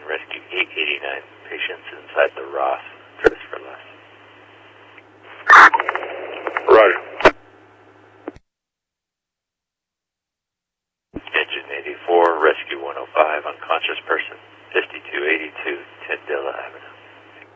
rescue 889 patients inside the Ross. Travis for less. Roger. Engine 84, rescue 105, unconscious person.